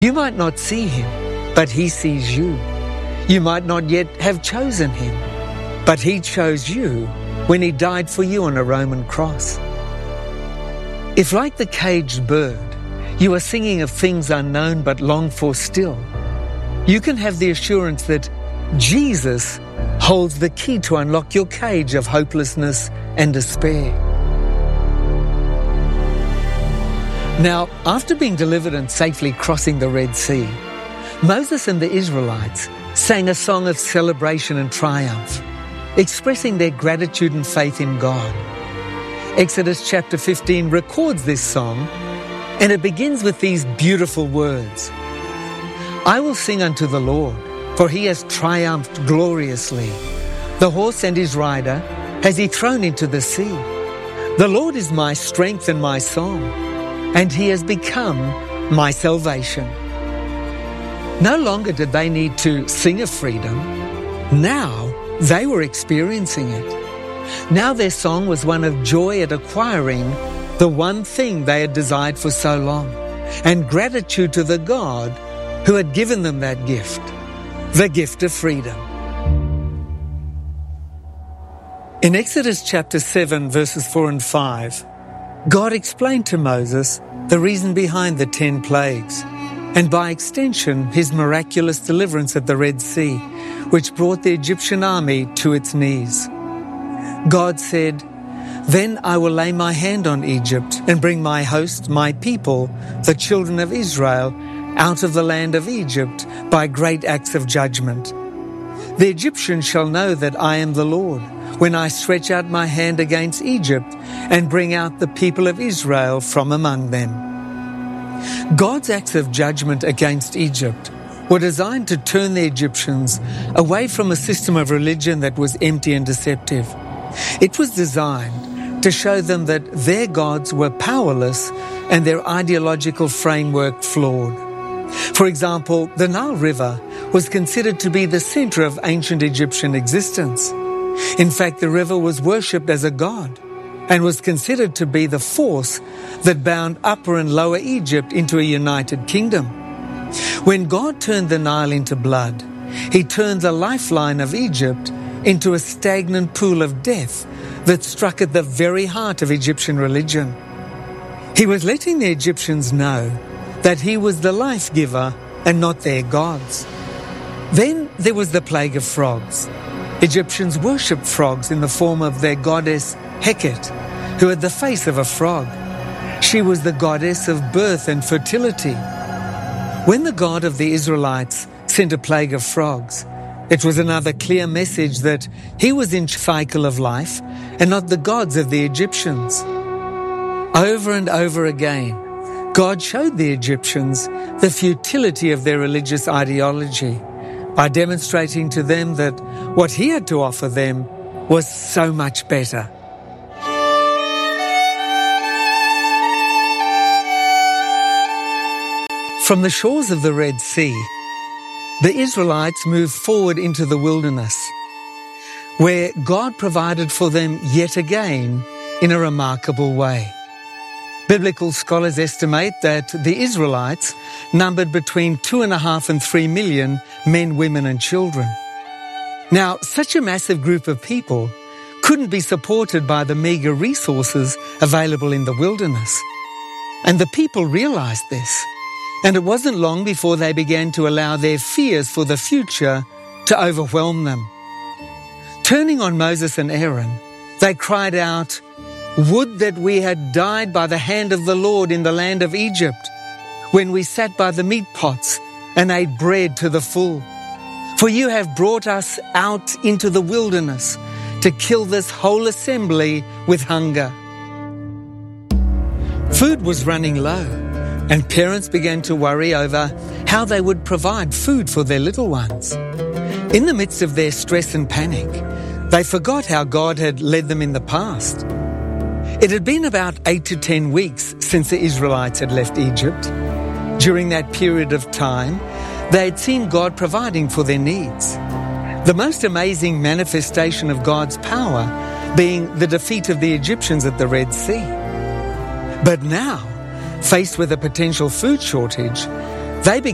You might not see him, but he sees you. You might not yet have chosen him, but he chose you when he died for you on a Roman cross. If, like the caged bird, you are singing of things unknown but longed for still, you can have the assurance that Jesus holds the key to unlock your cage of hopelessness and despair. Now, after being delivered and safely crossing the Red Sea, Moses and the Israelites sang a song of celebration and triumph, expressing their gratitude and faith in God. Exodus chapter 15 records this song, and it begins with these beautiful words. I will sing unto the Lord, for he has triumphed gloriously. The horse and his rider has he thrown into the sea. The Lord is my strength and my song, and he has become my salvation. No longer did they need to sing of freedom. Now they were experiencing it. Now their song was one of joy at acquiring the one thing they had desired for so long, and gratitude to the God who had given them that gift, the gift of freedom. In Exodus chapter 7, verses 4 and 5, God explained to Moses the reason behind the 10 plagues, and by extension, his miraculous deliverance at the Red Sea, which brought the Egyptian army to its knees. God said, Then I will lay my hand on Egypt and bring my host, my people, the children of Israel, out of the land of Egypt by great acts of judgment. The Egyptians shall know that I am the Lord, when I stretch out my hand against Egypt and bring out the people of Israel from among them. God's acts of judgment against Egypt were designed to turn the Egyptians away from a system of religion that was empty and deceptive. It was designed to show them that their gods were powerless and their ideological framework flawed. For example, the Nile River was considered to be the center of ancient Egyptian existence. In fact, the river was worshipped as a god and was considered to be the force that bound Upper and Lower Egypt into a united kingdom. When God turned the Nile into blood, he turned the lifeline of Egypt into a stagnant pool of death that struck at the very heart of Egyptian religion. He was letting the Egyptians know that he was the life giver and not their gods. Then there was the plague of frogs. Egyptians worshipped frogs in the form of their goddess Heket, who had the face of a frog. She was the goddess of birth and fertility. When the God of the Israelites sent a plague of frogs, it was another clear message that he was in cycle of life and not the gods of the Egyptians. Over and over again, God showed the Egyptians the futility of their religious ideology by demonstrating to them that what he had to offer them was so much better. From the shores of the Red Sea, the Israelites moved forward into the wilderness, where God provided for them yet again in a remarkable way. Biblical scholars estimate that the Israelites numbered between 2.5 and 3 million men, women and children. Now, such a massive group of people couldn't be supported by the meager resources available in the wilderness. And the people realized this. And it wasn't long before they began to allow their fears for the future to overwhelm them. Turning on Moses and Aaron, they cried out, "Would that we had died by the hand of the Lord in the land of Egypt, when we sat by the meat pots and ate bread to the full. For you have brought us out into the wilderness to kill this whole assembly with hunger." Food was running low, and parents began to worry over how they would provide food for their little ones. In the midst of their stress and panic, they forgot how God had led them in the past. It had been about 8 to 10 weeks since the Israelites had left Egypt. During that period of time, they had seen God providing for their needs. The most amazing manifestation of God's power being the defeat of the Egyptians at the Red Sea. But now, faced with a potential food shortage, they began